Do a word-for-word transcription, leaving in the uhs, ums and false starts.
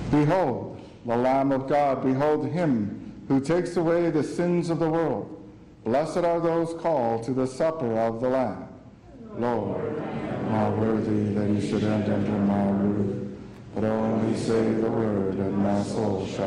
Behold, the Lamb of God, behold him who takes away the sins of the world. Blessed are those called to the supper of the Lamb. Lord, I'm not worthy that you should enter under my roof, but only say the word, and my soul shall